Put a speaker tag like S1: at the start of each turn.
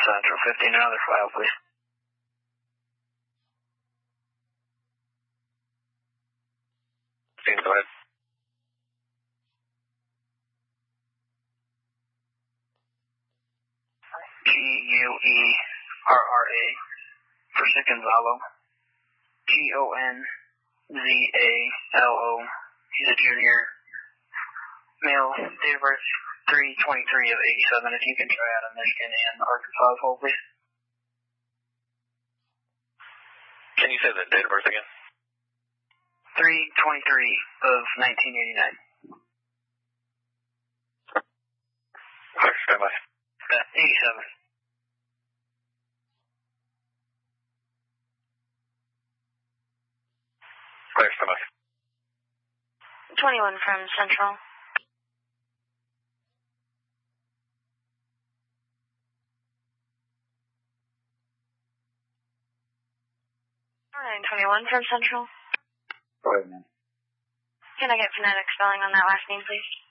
S1: Central 15, another file, please.
S2: Go ahead.
S1: G-U-E-R-R-A for Gonzalo. G-O-N-Z-A-L-O. He's a junior. Male, date of birth 3/23 of 87. If you can try out of Michigan and Arkansas as well, please.
S2: Can you say the date of birth again?
S1: 3/23 of 1989.
S2: Stand by.
S1: 87.
S2: Clear, stand by.
S3: 21 from Central. All right, 21 from Central.
S1: Go ahead, man.
S3: Can I get phonetic spelling on that last name, please?